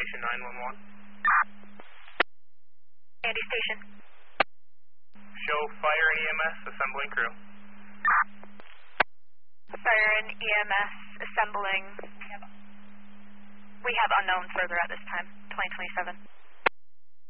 Station 911. Sandy Station. Show fire and EMS assembling crew. Fire and EMS assembling. We have unknown further at this time, 2027.